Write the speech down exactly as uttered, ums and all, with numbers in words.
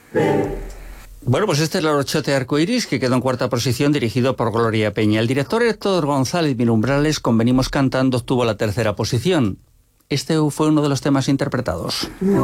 Bueno, pues este es el Horchote Arcoiris, que quedó en cuarta posición, dirigido por Gloria Peña. El director Héctor González Milumbrales, con Venimos Cantando, obtuvo la tercera posición. Este fue uno de los temas interpretados.